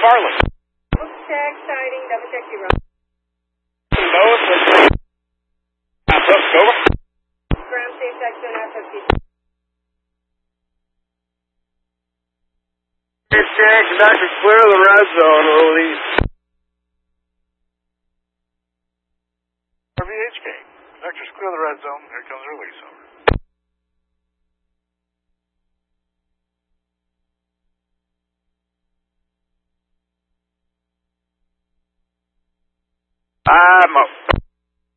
Farley. Double check sighting, double check you wrong. Lois, let's see. Over. Ground stage section, FFC. Check, Dr. Clear the red zone, release. RVHK, conductors clear the red zone, here comes release, over. I'm up.